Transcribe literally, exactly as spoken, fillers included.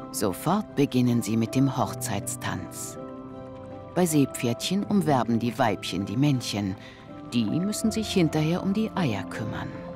Sofort beginnen sie mit dem Hochzeitstanz. Bei Seepferdchen umwerben die Weibchen die Männchen. Die müssen sich hinterher um die Eier kümmern.